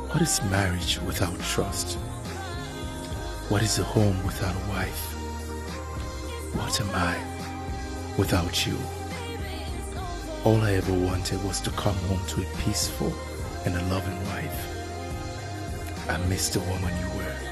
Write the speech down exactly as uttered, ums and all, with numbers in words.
What is marriage without trust? What is a home without a wife? What am I without you? All I ever wanted was to come home to a peaceful and a loving wife. I miss the woman you were.